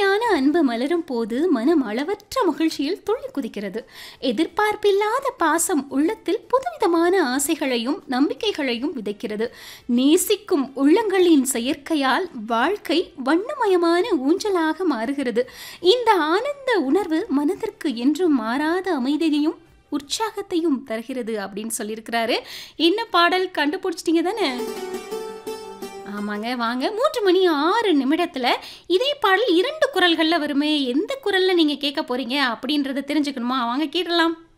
உண்மையான அன்பு மலரும் போது மனம் அளவற்ற மகிழ்ச்சியில் துள்ளி குதிக்கிறது. எதிர்பார்ப்பில்லாத பாசம் உள்ளத்தில் புதுவிதமான ஆசைகளையும் நம்பிக்கைகளையும் விதைக்கிறது. நேசிக்கும் உள்ளங்களின் செயற்கையால் வாழ்க்கை வண்ணமயமான ஊஞ்சலாக மாறுகிறது. இந்த ஆனந்த உணர்வு மனதிற்கு என்றும் மாறாத அமைதியையும் உற்சாகத்தையும் தருகிறது அப்படின்னு சொல்லியிருக்கிறாரு. என்ன பாடல் கண்டுபிடிச்சிட்டீங்க தானே? ஆமாங்க, வாங்க. 3:06 இதே பாடல் 2 குரல்கள்ல வருமே. எந்த குரல்ல நீங்க கேட்க போறீங்க அப்படின்றத தெரிஞ்சுக்கணுமா? வாங்க கேட்டலாம்.